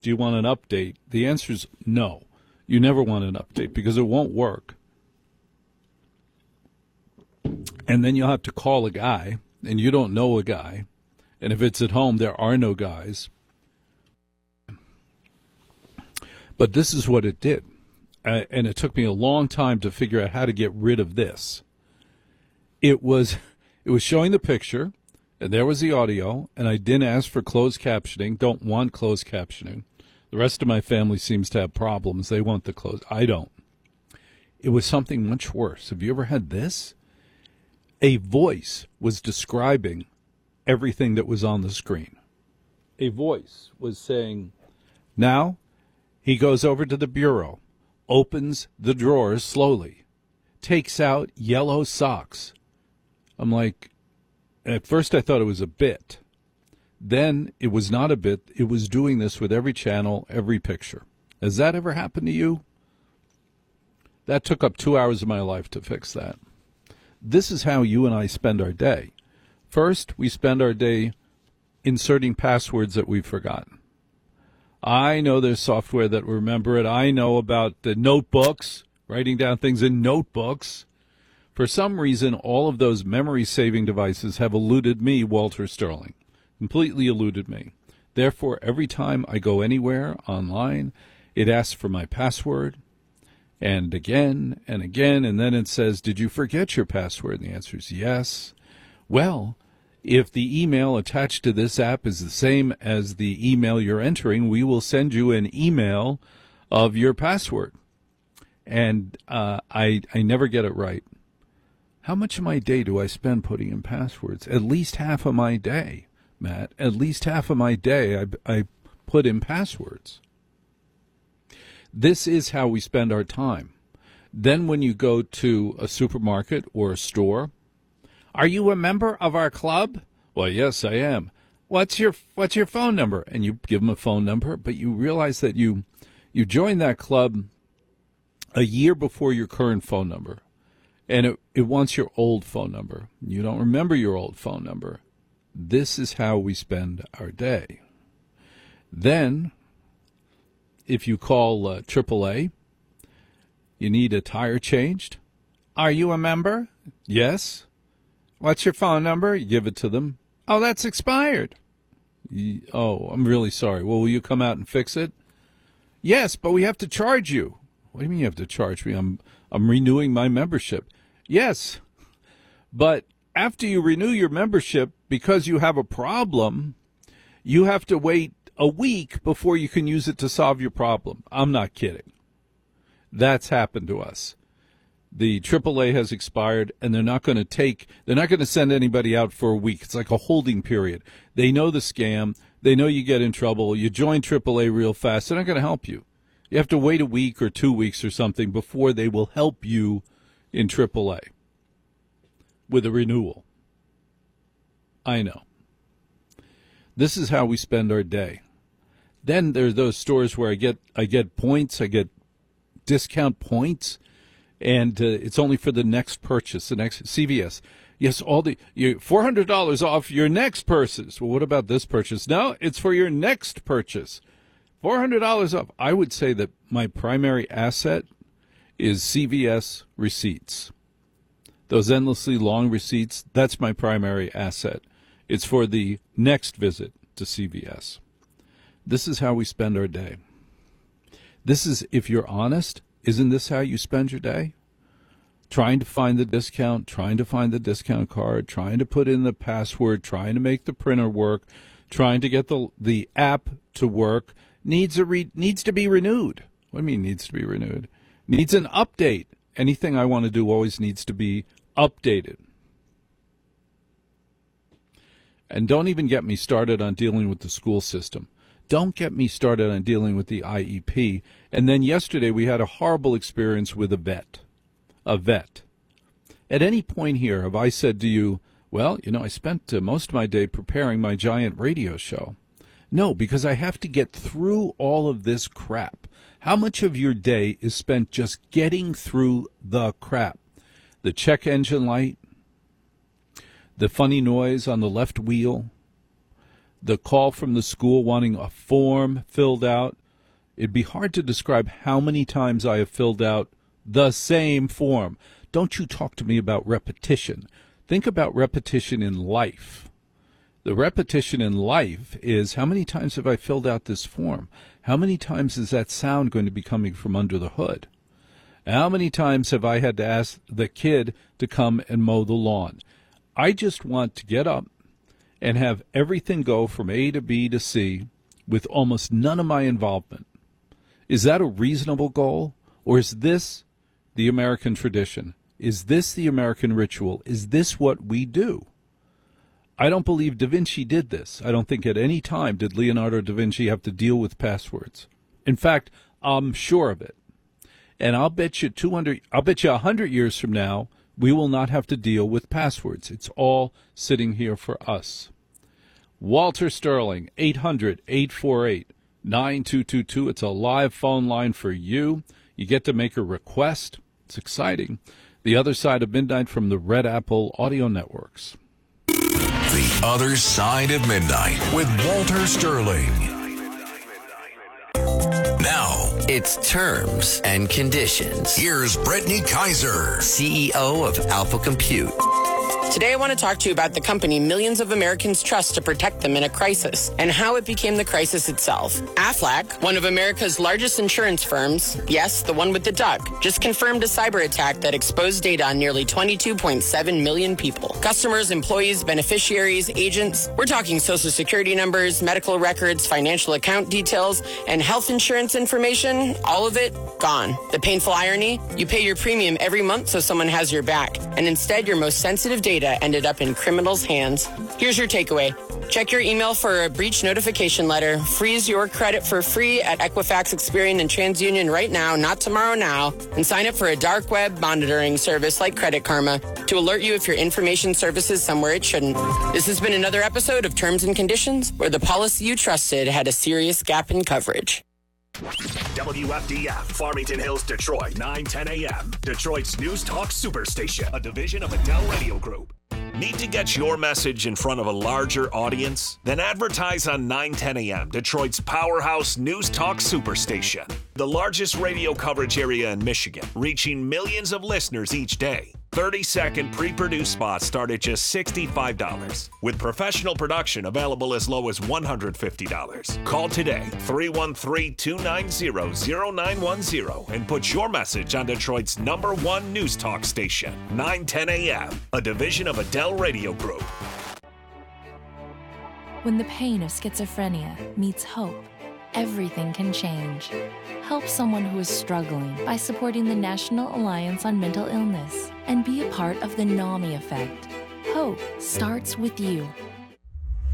do you want an update? The answer is no. You never want an update because it won't work. And then you'll have to call a guy, and you don't know a guy. And if it's at home, there are no guys. But this is what it did. And it took me a long time to figure out how to get rid of this. It was showing the picture, and there was the audio, and I didn't ask for closed captioning, don't want closed captioning. The rest of my family seems to have problems. They want the closed. I don't. It was something much worse. Have you ever had this? A voice was describing everything that was on the screen. A voice was saying, now he goes over to the bureau, opens the drawers slowly, takes out yellow socks. I'm like, at first I thought it was a bit. Then it was not a bit. It was doing this with every channel, every picture. Has that ever happened to you? That took up 2 hours of my life to fix that. This is how you and I spend our day. First, we spend our day inserting passwords that we've forgotten. I know there's software that will remember it. I know about the notebooks, writing down things in notebooks. For some reason, all of those memory-saving devices have eluded me, Walter Sterling, completely eluded me. Therefore, every time I go anywhere online, it asks for my password, and again, and then it says, did you forget your password? And the answer is yes. Well, if the email attached to this app is the same as the email you're entering, we will send you an email of your password. And I never get it right. How much of my day do I spend putting in passwords? At least half of my day, Matt. At least half of my day I put in passwords. This is how we spend our time. Then when you go to a supermarket or a store, are you a member of our club? Well, yes, I am. What's your phone number? And you give them a phone number, but you realize that you joined that club a year before your current phone number. And it wants your old phone number. You don't remember your old phone number. This is how we spend our day. Then, if you call AAA, you need a tire changed. Are you a member? Yes. What's your phone number? You give it to them. Oh, that's expired. Oh, I'm really sorry. Well, will you come out and fix it? Yes, but we have to charge you. What do you mean you have to charge me? I'm renewing my membership. Yes, but after you renew your membership, because you have a problem, you have to wait a week before you can use it to solve your problem. I'm not kidding. That's happened to us. The AAA has expired, and they're not going to send anybody out for a week. It's like a holding period. They know the scam. They know you get in trouble. You join AAA real fast. They're not going to help you. You have to wait a week or 2 weeks or something before they will help you in AAA with a renewal. I know. This is how we spend our day. Then there are those stores where I get points, I get discount points, and it's only for the next purchase, the next CVS. Yes, $400 off your next purchase. Well, what about this purchase? No, it's for your next purchase. $400 off. I would say that my primary asset is CVS receipts. Those endlessly long receipts, that's my primary asset. It's for the next visit to CVS. This is how we spend our day. This is, if you're honest, isn't this how you spend your day? Trying to find the discount, trying to find the discount card, trying to put in the password, trying to make the printer work, trying to get the app to work, needs to be renewed. What do you mean needs to be renewed? Needs an update. Anything I want to do always needs to be updated. And don't even get me started on dealing with the school system. Don't get me started on dealing with the IEP. And then yesterday we had a horrible experience with a vet. At any point here have I said to you, well, I spent most of my day preparing my giant radio show. No, because I have to get through all of this crap. How much of your day is spent just getting through the crap? The check engine light, the funny noise on the left wheel, the call from the school wanting a form filled out. It'd be hard to describe how many times I have filled out the same form. Don't you talk to me about repetition. Think about repetition in life. The repetition in life is, how many times have I filled out this form? How many times is that sound going to be coming from under the hood? How many times have I had to ask the kid to come and mow the lawn? I just want to get up and have everything go from A to B to C with almost none of my involvement. Is that a reasonable goal? Or is this the American tradition? Is this the American ritual? Is this what we do? I don't believe Da Vinci did this. I don't think at any time did Leonardo da Vinci have to deal with passwords. In fact, I'm sure of it. And I'll bet you 100 years from now, we will not have to deal with passwords. It's all sitting here for us. Walter Sterling, 800-848-9222. It's a live phone line for you. You get to make a request. It's exciting. The Other Side of Midnight from the Red Apple Audio Networks. The Other Side of Midnight with Walter Sterling. Now, it's Terms and Conditions. Here's Brittany Kaiser, CEO of Alpha Compute. Today I want to talk to you about the company millions of Americans trust to protect them in a crisis and how it became the crisis itself. Aflac, one of America's largest insurance firms, yes, the one with the duck, just confirmed a cyber attack that exposed data on nearly 22.7 million people. Customers, employees, beneficiaries, agents. We're talking social security numbers, medical records, financial account details, and health insurance information. All of it gone. The painful irony? You pay your premium every month so someone has your back, and instead your most sensitive data ended up in criminals' hands. Here's your takeaway. Check your email for a breach notification letter. Freeze your credit for free at Equifax, Experian, and TransUnion right now, not tomorrow now. And sign up for a dark web monitoring service like Credit Karma to alert you if your information surfaces somewhere it shouldn't. This has been another episode of Terms and Conditions, where the policy you trusted had a serious gap in coverage. WFDF, Farmington Hills, Detroit, 9:10 a.m. Detroit's News Talk Superstation, a division of Adele Radio Group. Need to get your message in front of a larger audience? Then advertise on 9:10 a.m., Detroit's powerhouse News Talk Superstation, the largest radio coverage area in Michigan, reaching millions of listeners each day. 30-second pre-produced spots start at just $65, with professional production available as low as $150. Call today, 313-290-0910, and put your message on Detroit's #1 news talk station, 9:10 a.m., a division of Adele Radio Group. When the pain of schizophrenia meets hope, everything can change. Help someone who is struggling by supporting the National Alliance on Mental Illness and be a part of the NAMI effect. Hope starts with you.